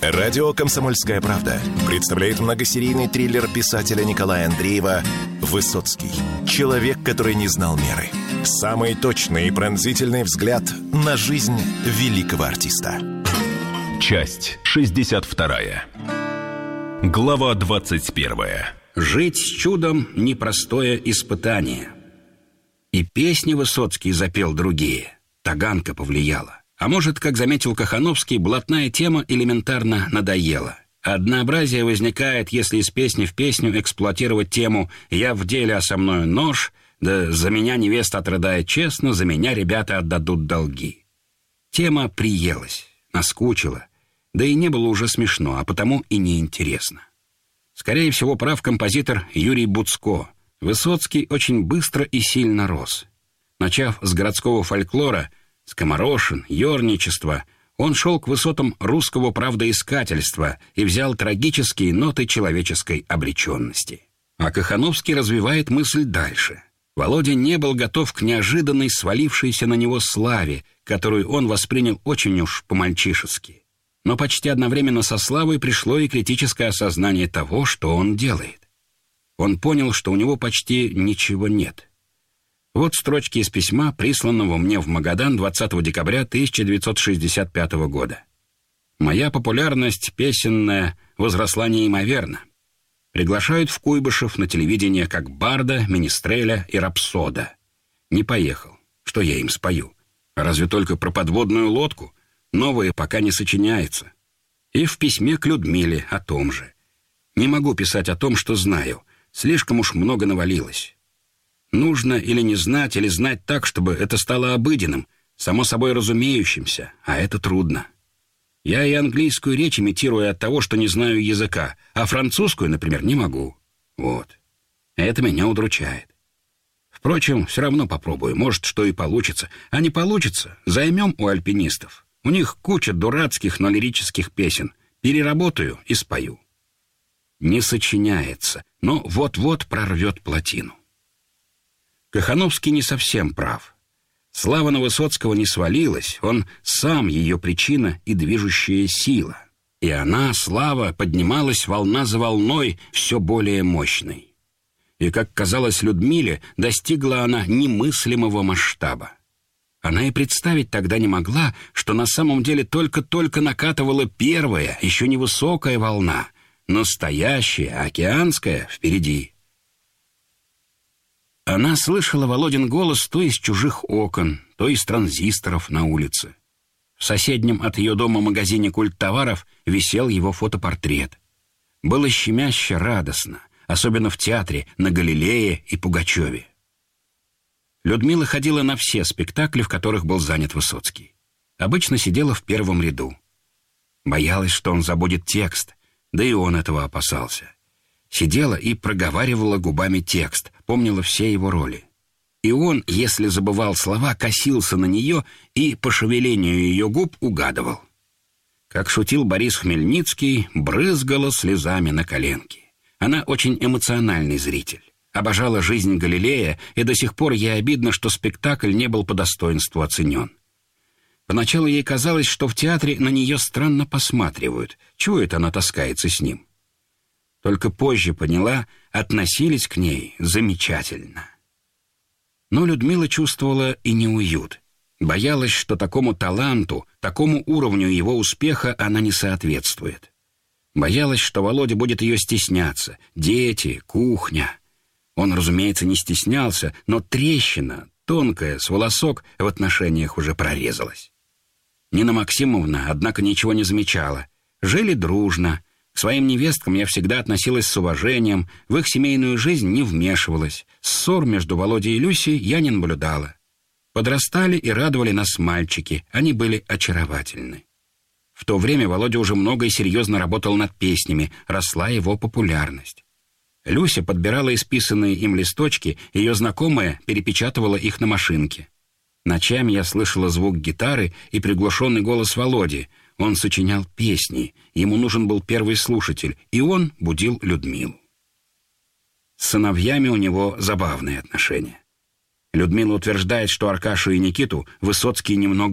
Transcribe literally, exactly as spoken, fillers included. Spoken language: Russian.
Радио «Комсомольская правда» представляет многосерийный триллер писателя Николая Андреева «Высоцкий. Человек, который не знал меры». Самый точный и пронзительный взгляд на жизнь великого артиста. Часть шестьдесят вторая. Глава двадцать первая. Жить с чудом – непростое испытание. И песни Высоцкий запел другие. Таганка повлияла. А может, как заметил Кохановский, блатная тема элементарно надоела. Однообразие возникает, если из песни в песню эксплуатировать тему «Я в деле, а со мною нож», да «За меня невеста отрыдает честно, за меня ребята отдадут долги». Тема приелась, наскучила, да и не было уже смешно, а потому и неинтересно. Скорее всего, прав композитор Юрий Буцко. Высоцкий очень быстро и сильно рос. Начав с городского фольклора, скоморошин, ёрничества, он шел к высотам русского правдоискательства и взял трагические ноты человеческой обреченности. А Кохановский развивает мысль дальше. Володя не был готов к неожиданной свалившейся на него славе, которую он воспринял очень уж по-мальчишески. Но почти одновременно со славой пришло и критическое осознание того, что он делает. Он понял, что у него почти ничего нет. Вот строчки из письма, присланного мне в Магадан двадцатого декабря тысяча девятьсот шестьдесят пятого года. «Моя популярность песенная возросла неимоверно. Приглашают в Куйбышев на телевидение как барда, министреля и рапсода. Не поехал. Что я им спою? Разве только про подводную лодку? Новое пока не сочиняется». И в письме к Людмиле о том же. «Не могу писать о том, что знаю. Слишком уж много навалилось. Нужно или не знать, или знать так, чтобы это стало обыденным, само собой разумеющимся, а это трудно. Я и английскую речь имитирую от того, что не знаю языка, а французскую, например, не могу. Вот. Это меня удручает. Впрочем, все равно попробую, может, что и получится. А не получится, займем у альпинистов. У них куча дурацких, но лирических песен. Переработаю и спою». Не сочиняется, но вот-вот прорвет плотину. Кохановский не совсем прав. Слава на Высоцкого не свалилась, он сам ее причина и движущая сила. И она, слава, поднималась волна за волной, все более мощной. И, как казалось Людмиле, достигла она немыслимого масштаба. Она и представить тогда не могла, что на самом деле только-только накатывала первая, еще невысокая волна, настоящая, океанская, впереди. Она слышала Володин голос то из чужих окон, то из транзисторов на улице. В соседнем от ее дома магазине культтоваров висел его фотопортрет. Было щемяще радостно, особенно в театре на Галилее и Пугачеве. Людмила ходила на все спектакли, в которых был занят Высоцкий. Обычно сидела в первом ряду. Боялась, что он забудет текст, да и он этого опасался. Сидела и проговаривала губами текст, помнила все его роли. И он, если забывал слова, косился на нее и по шевелению ее губ угадывал. Как шутил Борис Хмельницкий, брызгала слезами на коленки. Она очень эмоциональный зритель. Обожала жизнь Галилея, и до сих пор ей обидно, что спектакль не был по достоинству оценен. Поначалу ей казалось, что в театре на нее странно посматривают. Чего это она таскается с ним? Только позже поняла, относились к ней замечательно. Но Людмила чувствовала и неуют. Боялась, что такому таланту, такому уровню его успеха она не соответствует. Боялась, что Володя будет ее стесняться. Дети, кухня. Он, разумеется, не стеснялся, но трещина, тонкая, с волосок, в отношениях уже прорезалась. Нина Максимовна, однако, ничего не замечала. Жили дружно. К своим невесткам я всегда относилась с уважением, в их семейную жизнь не вмешивалась. Ссор между Володей и Люсей я не наблюдала. Подрастали и радовали нас мальчики, они были очаровательны. В то время Володя уже много и серьезно работал над песнями, росла его популярность. Люся подбирала исписанные им листочки, ее знакомая перепечатывала их на машинке. Ночами я слышала звук гитары и приглушенный голос Володи. Он сочинял песни, ему нужен был первый слушатель, и он будил Людмилу. С сыновьями у него забавные отношения. Людмила утверждает, что Аркашу и Никиту Высоцкий немного